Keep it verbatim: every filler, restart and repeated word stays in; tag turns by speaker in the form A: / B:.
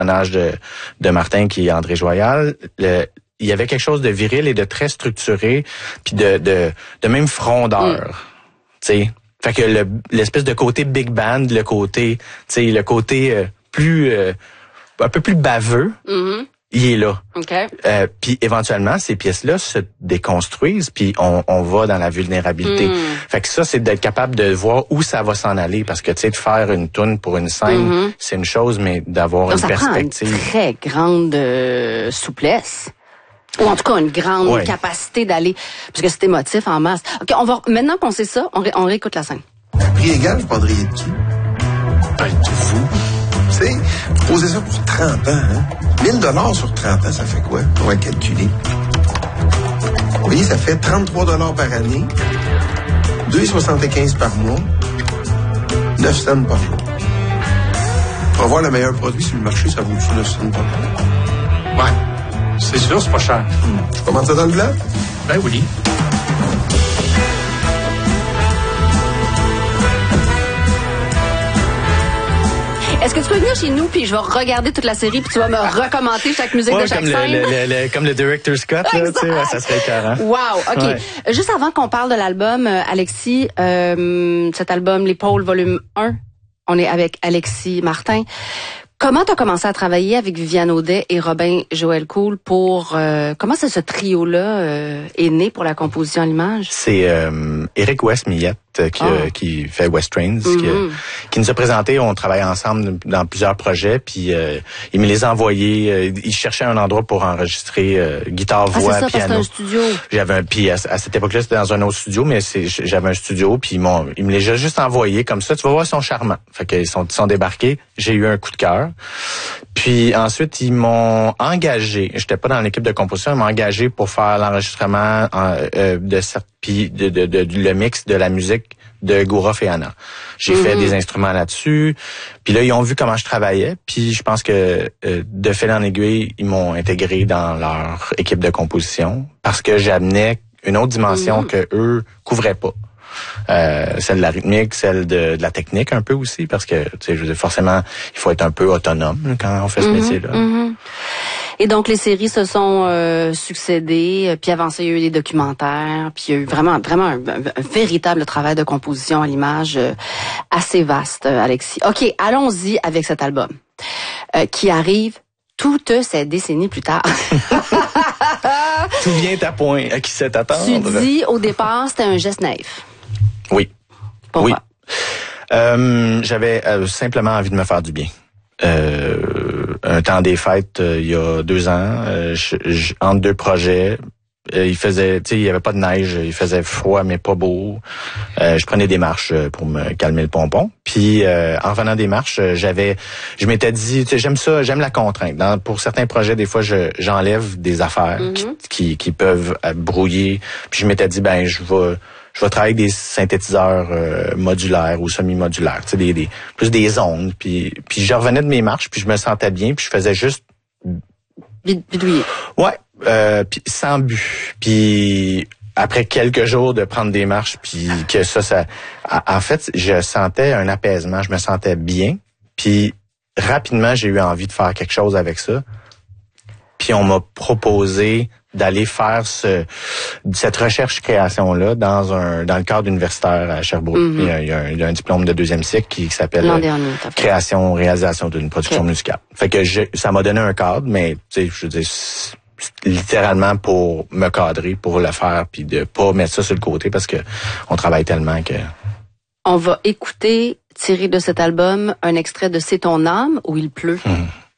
A: personnage de, de Martin, qui est André Joyal, le, il y avait quelque chose de viril et de très structuré, puis de, de, de même frondeur, mm. tu sais. Fait que le, l'espèce de côté big band, le côté, tu sais, le côté euh, plus, euh, un peu plus baveux, mm-hmm. il est là.
B: Okay.
A: Euh, puis éventuellement, ces pièces-là se déconstruisent, puis on, on va dans la vulnérabilité. Mm. Fait que ça, c'est d'être capable de voir où ça va s'en aller, parce que tu sais, de faire une toune pour une scène, mm-hmm. c'est une chose, mais d'avoir Donc, une
B: ça
A: perspective.
B: Prend une très grande euh, souplesse. Ou en tout cas, une grande ouais. capacité d'aller, parce que c'est émotif en masse. OK, on va, maintenant qu'on sait ça, on, ré, on réécoute la scène.
C: À prix égal, vous prendriez dessus. Ben, vous. Tu sais, vous posez ça pour trente ans, hein? mille dollars sur trente ans, ça fait quoi? On va calculer. Vous voyez, ça fait trente-trois dollars par année, deux virgule soixante-quinze par mois, neuf cents par jour. Pour avoir le meilleur produit sur le marché, ça vaut-tu neuf cents par jour?
D: Ouais. C'est sûr, c'est pas cher.
C: Hmm. Je commence ça dans le blanc?
D: Ben oui.
B: Est-ce que tu peux venir chez nous puis je vais regarder toute la série puis tu vas me recommenter chaque musique
A: ouais,
B: de chaque
A: comme
B: scène?
A: Le, le, le, comme le director Scott, là, tu sais, ouais, ça serait écœurant.
B: Wow, OK.
A: Ouais.
B: Juste avant qu'on parle de l'album, euh, Alexis, euh, cet album Les Pôles volume un, on est avec Alexis Martin. Comment tu as commencé à travailler avec Viviane Audet et Robin Joël Cool pour... Euh, comment c'est ce trio-là euh, est né pour la composition à l'image?
A: C'est euh, Éric West-Millette qui, oh. euh, qui fait West Trains, mm-hmm. qui, qui nous a présenté. On travaille ensemble dans plusieurs projets, puis euh, il me les a envoyés. Euh, il cherchait un endroit pour enregistrer euh, guitare,
B: ah,
A: voix,
B: c'est ça,
A: piano.
B: Parce que c'est un studio.
A: J'avais un, puis à, à cette époque-là, c'était dans un autre studio, mais c'est, j'avais un studio, puis ils m'ont, ils me les ont juste envoyés comme ça. Tu vas voir, ils sont charmants. Fait qu'ils sont, ils sont débarqués. J'ai eu un coup de cœur. Puis ensuite, ils m'ont engagé. J'étais pas dans l'équipe de composition, ils m'ont engagé pour faire l'enregistrement euh, de cette, puis de, de, de, de le mix de la musique de Gourof et Anna. J'ai mm-hmm. fait des instruments là-dessus. Puis là, ils ont vu comment je travaillais. Puis je pense que euh, de fil en aiguille, ils m'ont intégré dans leur équipe de composition parce que j'amenais une autre dimension mm-hmm. que eux couvraient pas. Euh, celle de la rythmique, celle de, de la technique un peu aussi, parce que tu sais, je veux dire, forcément, il faut être un peu autonome quand on fait ce
B: mm-hmm,
A: métier-là.
B: Mm-hmm. Et donc les séries se sont euh, succédées, puis avant ça il y a eu des documentaires, puis il y a eu vraiment vraiment un, un, un véritable travail de composition à l'image euh, assez vaste, euh, Alexis. OK, allons-y avec cet album euh, qui arrive toute cette décennie plus tard.
A: Tout vient à point, à qui sait attendre.
B: Tu dis au départ c'était un geste naïf.
A: Oui.
B: Pourquoi?
A: Oui. Euh, j'avais euh, simplement envie de me faire du bien. Euh, un temps des fêtes euh, il y a deux ans, euh, je, je, entre deux projets, euh, il faisait, tu sais, il y avait pas de neige, il faisait froid mais pas beau. Euh, je prenais des marches pour me calmer le pompon. Puis euh, en revenant des marches, j'avais, je m'étais dit, tu sais, j'aime ça, j'aime la contrainte. Dans, pour certains projets, des fois, je, j'enlève des affaires mm-hmm. qui, qui, qui peuvent brouiller. Puis je m'étais dit, ben je vais Je vais travailler avec des synthétiseurs euh, modulaires ou semi-modulaires, tu sais, des, des plus des ondes. Puis, puis je revenais de mes marches, puis je me sentais bien, puis je faisais juste
B: bidouiller.
A: Ouais, euh, puis sans but. Puis après quelques jours de prendre des marches, puis que ça, ça, en fait, je sentais un apaisement, je me sentais bien. Puis rapidement, j'ai eu envie de faire quelque chose avec ça. Puis on m'a proposé d'aller faire ce, cette recherche-création-là dans un dans le cadre universitaire à Sherbrooke. Mm-hmm. Il, y a, il, y a un, il y a un diplôme de deuxième cycle qui, qui s'appelle
B: dernier,
A: Création, réalisation d'une production okay. musicale. Fait que je, ça m'a donné un cadre, mais tu sais, je veux dire, littéralement pour me cadrer, pour le faire, puis de pas mettre ça sur le côté parce que on travaille tellement que...
B: On va écouter, tiré de cet album, un extrait de C'est ton âme où il pleut.
A: Mm.